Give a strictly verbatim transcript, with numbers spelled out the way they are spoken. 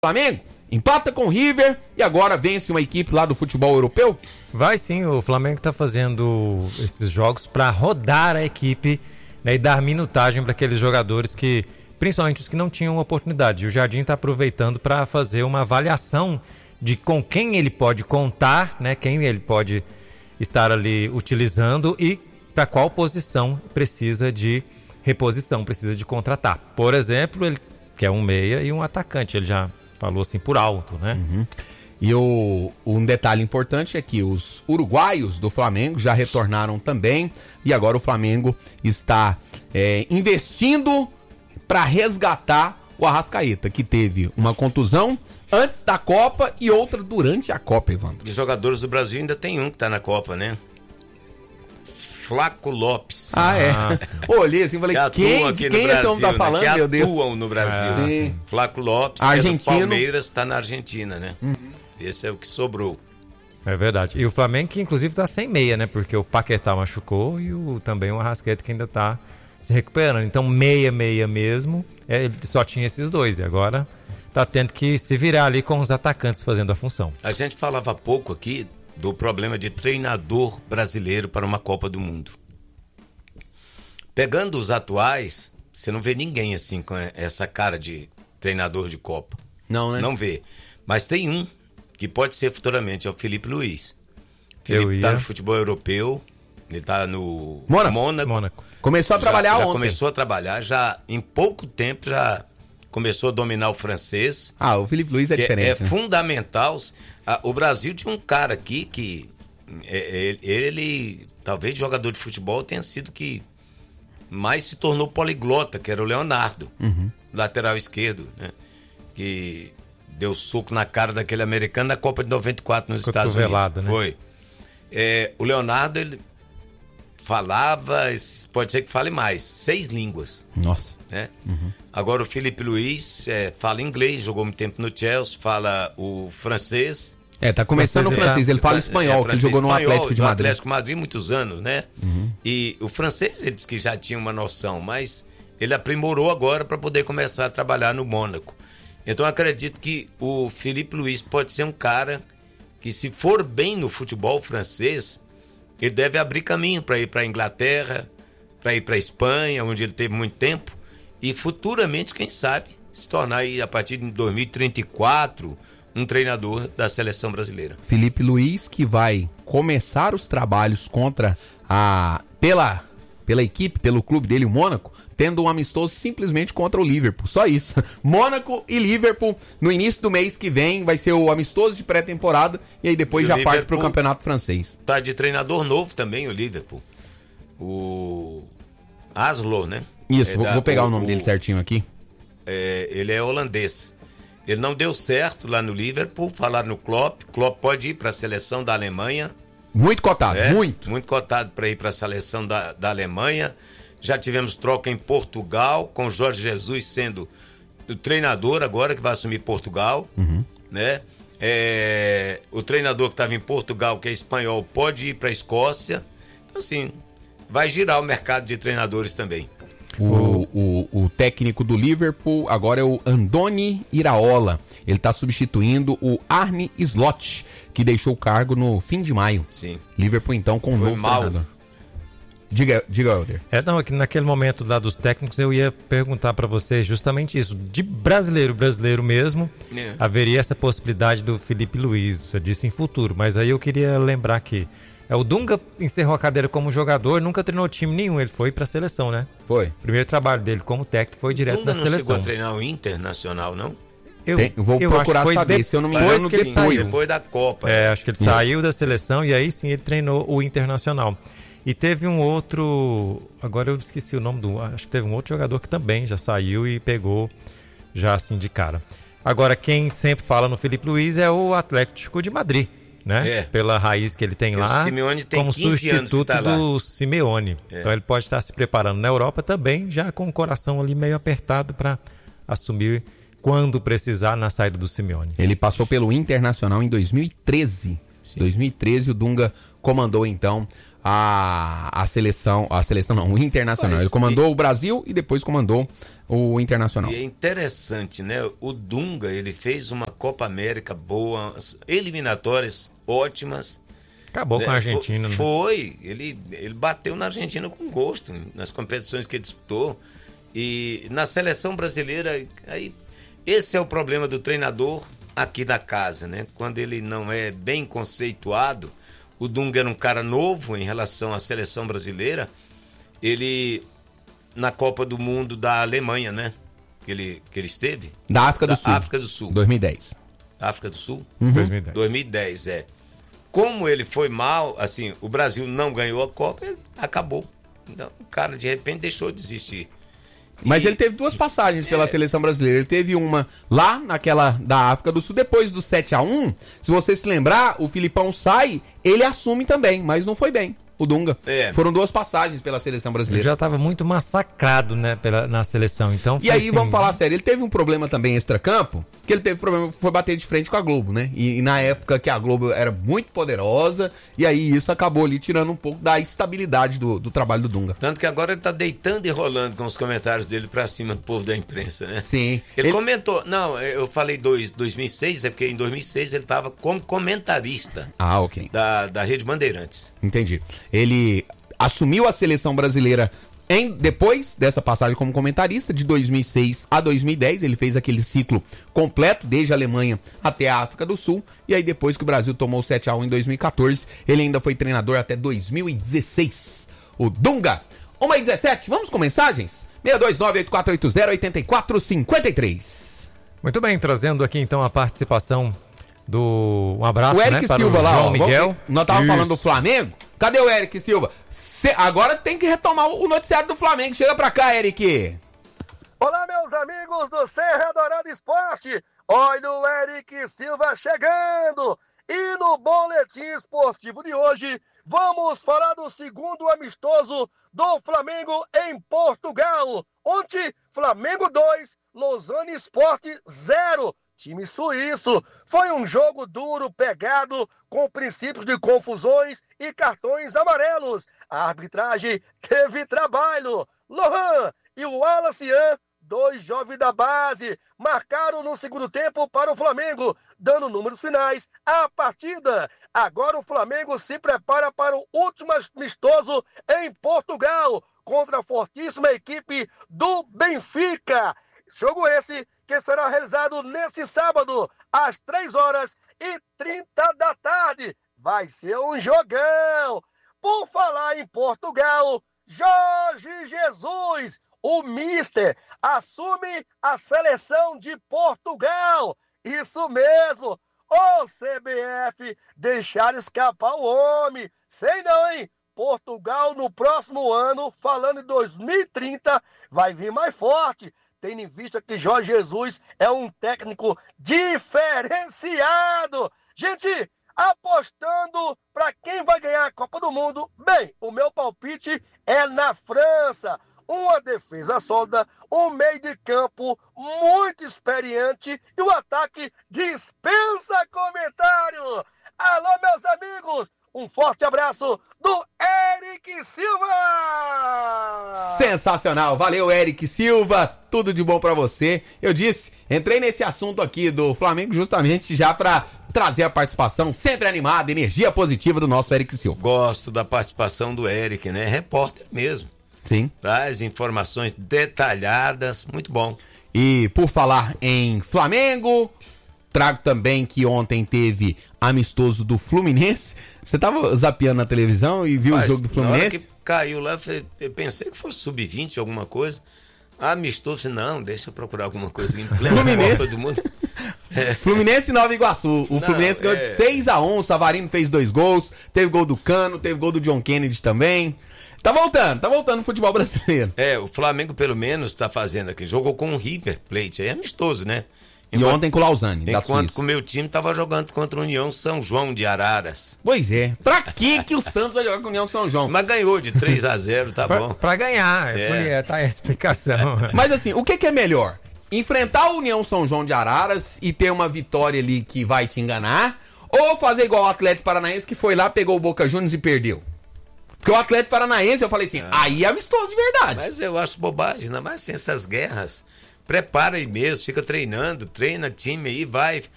Flamengo empata com o River e agora vence uma equipe lá do futebol europeu? Vai sim, o Flamengo está fazendo esses jogos para rodar a equipe, né, e dar minutagem para aqueles jogadores que, principalmente os que não tinham oportunidade. E o Jardim está aproveitando para fazer uma avaliação de com quem ele pode contar, né, quem ele pode estar ali utilizando e para qual posição precisa de reposição, precisa de contratar. Por exemplo, ele quer um meia e um atacante, ele já falou assim por alto, né? Uhum. E o, um detalhe importante é que os uruguaios do Flamengo já retornaram também e agora o Flamengo está é, investindo para resgatar o Arrascaeta, que teve uma contusão antes da Copa e outra durante a Copa, Evandro. De jogadores do Brasil ainda tem um que tá na Copa, né? Flaco Lopes. Ah, é. Ah, olhei assim, falei, que quem, de quem esse homem tá falando, né? meu Deus? Que atuam no Brasil. Ah, sim. Flaco Lopes, Argentino. Que é do Palmeiras, tá na Argentina, né? Uhum. Esse é o que sobrou. É verdade. E o Flamengo que inclusive tá sem meia, né? Porque o Paquetá machucou e o, também o Arrascaeta que ainda tá se recuperando. Então meia, meia mesmo, é, ele só tinha esses dois e agora tá tendo que se virar ali com os atacantes fazendo a função. A gente falava há pouco aqui do problema de treinador brasileiro para uma Copa do Mundo. Pegando os atuais, você não vê ninguém assim com essa cara de treinador de Copa. Não, né? Não vê. Mas tem um que pode ser futuramente, é o Felipe Luiz. Eu Felipe ia. tá no futebol europeu, ele tá no Mônaco. Mônaco. Mônaco. Começou a trabalhar já, já ontem. começou a trabalhar, já em pouco tempo já começou a dominar o francês. Ah, o Felipe Luiz é que diferente. É, é né? fundamental. Ah, o Brasil tinha um cara aqui que é, ele, ele, talvez jogador de futebol, tenha sido que mais se tornou poliglota, que era o Leonardo, uhum. lateral esquerdo, né? Que deu soco na cara daquele americano na Copa de noventa e quatro nos Estados Unidos. Né? Foi. É, o Leonardo, ele falava, pode ser que fale mais, seis línguas. Nossa. Né? Uhum. Agora o Felipe Luiz é, fala inglês, jogou muito tempo no Chelsea, fala o francês. É, tá começando o francês, ele fala espanhol, é, que jogou no Atlético de Madrid. No Atlético de Madrid muitos anos, né? Uhum. E o francês, ele disse que já tinha uma noção, mas ele aprimorou agora para poder começar a trabalhar no Mônaco. Então eu acredito que o Felipe Luiz pode ser um cara que, se for bem no futebol francês, ele deve abrir caminho para ir para a Inglaterra, para ir para a Espanha, onde ele teve muito tempo, e futuramente, quem sabe, se tornar aí, a partir de dois mil e trinta e quatro, um treinador da seleção brasileira. Felipe Luiz, que vai começar os trabalhos contra a pela, pela equipe, pelo clube dele, o Mônaco, tendo um amistoso simplesmente contra o Liverpool. Só isso. Mônaco e Liverpool, no início do mês que vem, vai ser o amistoso de pré-temporada e aí depois e já parte para o campeonato francês. Tá de treinador novo também, o Liverpool. O Aslo, né? Isso, é vou, da, vou pegar o, o nome o, dele certinho aqui. É, ele é holandês. Ele não deu certo lá no Liverpool, falaram no Klopp. Klopp pode ir para a seleção da Alemanha. Muito cotado, é, muito. Muito cotado para ir para a seleção da, da Alemanha. Já tivemos troca em Portugal, com o Jorge Jesus sendo o treinador agora que vai assumir Portugal. Uhum. Né? É, o treinador que estava em Portugal, que é espanhol, pode ir para a Escócia. Então, assim, vai girar o mercado de treinadores também. O, o, o técnico do Liverpool agora é o Andoni Iraola. Ele está substituindo o Arne Slot, que deixou o cargo no fim de maio. Sim. Liverpool, então, com um Foi novo mal. treinador. Diga, diga, Helder. É, não, é que naquele momento lá dos técnicos eu ia perguntar para você justamente isso. De brasileiro, brasileiro mesmo, é. haveria essa possibilidade do Felipe Luiz, você disse em futuro. Mas aí eu queria lembrar que é, o Dunga encerrou a carreira como jogador, nunca treinou time nenhum, ele foi para a seleção, né? Foi. O primeiro trabalho dele como técnico foi direto Dunga da não seleção. chegou a treinar o Internacional, não? Eu, Tem, vou eu procurar acho que foi saber, de... se eu não me depois engano, que ele depois. saiu. Depois da Copa. É, né? acho que ele saiu da seleção e aí sim ele treinou o Internacional. E teve um outro, agora eu esqueci o nome do, acho que teve um outro jogador que também já saiu e pegou já assim de cara. Agora quem sempre fala no Felipe Luiz é o Atlético de Madrid, né? É. Pela raiz que ele tem lá, o Simeone tem como quinze anos que substituto tá lá. do Simeone. É. Então ele pode estar se preparando na Europa também, já com o coração ali meio apertado para assumir quando precisar na saída do Simeone. Ele passou pelo Internacional em dois mil e treze. sim. dois mil e treze o Dunga comandou então a, a seleção, a seleção não, o Internacional. Mas, Ele comandou e, o Brasil e depois comandou o Internacional. E é interessante, né? O Dunga, ele fez uma Copa América boa, eliminatórias ótimas. Acabou né? com a Argentina, né? Foi, ele, ele bateu na Argentina com gosto, nas competições que ele disputou. E na seleção brasileira, aí, esse é o problema do treinador aqui da casa, né? Quando ele não é bem conceituado, o Dunga era um cara novo em relação à seleção brasileira, ele, na Copa do Mundo da Alemanha, né? Que ele, que ele esteve. Da África do da Sul. África do Sul. dois mil e dez. África do Sul? Uhum. dois mil e dez. dois mil e dez, é. Como ele foi mal, assim, o Brasil não ganhou a Copa, ele acabou. Então, o cara, de repente, deixou de existir. Mas E- ele teve duas passagens pela É. seleção brasileira. Ele teve uma lá naquela da África do Sul, depois do sete a um. Se você se lembrar, o Filipão sai, ele assume também, mas não foi bem. O Dunga. É. Foram duas passagens pela seleção Ele brasileira. já estava muito massacrado, né, pela, na seleção. Então, E foi aí, assim, vamos falar sério, ele teve um problema também extracampo, que ele teve problema, foi bater de frente com a Globo, né? E, e na época que a Globo era muito poderosa, e aí isso acabou ali tirando um pouco da estabilidade do, do trabalho do Dunga. Tanto que agora ele tá deitando e rolando com os comentários dele pra cima do povo da imprensa, né? Sim. Ele, Ele- comentou, não, eu falei dois, dois mil e seis, é porque em dois mil e seis ele tava como comentarista Ah, ok. da, da Rede Bandeirantes. Entendi. Ele assumiu a seleção brasileira em, depois dessa passagem como comentarista, de dois mil e seis a dois mil e dez. Ele fez aquele ciclo completo, desde a Alemanha até a África do Sul. E aí, depois que o Brasil tomou sete a um em dois mil e quatorze, ele ainda foi treinador até dois mil e dezesseis. O Dunga. uma e dezessete, vamos com mensagens? seis dois nove, oito quatro oito zero, oito quatro cinco três. Muito bem, trazendo aqui então a participação do... Um abraço, O Eric né, para Silva o lá, João ó. Miguel. Vamos- Nós tava Isso. falando do Flamengo. Cadê o Eric Silva? Cê- agora tem que retomar o noticiário do Flamengo. Chega pra cá, Eric. Olá, meus amigos do Serra Dourada Esporte. Olha o Eric Silva chegando. E no boletim esportivo de hoje, vamos falar do segundo amistoso do Flamengo em Portugal. Ontem, Flamengo dois, Lausanne Sport zero. Time suíço. Foi um jogo duro, pegado, com princípios de confusões e cartões amarelos. A arbitragem teve trabalho. Lohan e o Alacian, dois jovens da base, marcaram no segundo tempo para o Flamengo, dando números finais à partida. Agora o Flamengo se prepara para o último amistoso em Portugal, contra a fortíssima equipe do Benfica. Jogo esse que será realizado nesse sábado, às três horas e trinta da tarde. Vai ser um jogão. Por falar em Portugal, Jorge Jesus, o Mister, assume a seleção de Portugal. Isso mesmo. Ô C B F, deixar escapar o homem. Sei não, hein? Portugal no próximo ano, falando em dois mil e trinta, vai vir mais forte. Tendo em vista que Jorge Jesus é um técnico diferenciado. Gente, apostando para quem vai ganhar a Copa do Mundo, bem, o meu palpite é na França. Uma defesa sólida, um meio de campo muito experiente e o ataque dispensa comentário. Alô, meus amigos, um forte abraço do Eric Silva! Sensacional, valeu Eric Silva, tudo de bom pra você. Eu disse, entrei nesse assunto aqui do Flamengo justamente já pra trazer a participação sempre animada, energia positiva do nosso Eric Silva. Gosto da participação do Eric, né? Repórter mesmo. Sim. Traz informações detalhadas, muito bom. E por falar em Flamengo, trago também que ontem teve amistoso do Fluminense. Você tava zapeando na televisão e viu Mas, o jogo do na hora Fluminense? que caiu lá, eu pensei que fosse sub vinte, alguma coisa. Amistoso, não, deixa eu procurar alguma coisa em plena Fluminense. Copa do Mundo. É. Fluminense e Nova Iguaçu. O Não, Fluminense ganhou de é. seis a um. O Savarino fez dois gols. Teve gol do Cano, teve gol do John Kennedy também. Tá voltando, tá voltando o futebol brasileiro. É, o Flamengo pelo menos tá fazendo aqui. Jogou com o River Plate, aí é amistoso, né? E ontem com o Lausanne, da Enquanto Suíça. que o meu time tava jogando contra a União São João de Araras. Pois é. Pra que que o Santos vai jogar com o União São João? Mas ganhou de três a zero, tá Pra, bom. pra ganhar, é. É. por aí, é, tá aí a explicação. Mas assim, o que que é melhor? Enfrentar a União São João de Araras e ter uma vitória ali que vai te enganar? Ou fazer igual o Atlético Paranaense que foi lá, pegou o Boca Juniors e perdeu. Porque o Atlético Paranaense, eu falei assim, ah, aí é amistoso de verdade. Mas eu acho bobagem, ainda mais sem essas guerras. Prepara aí mesmo, fica treinando, treina time aí, vai.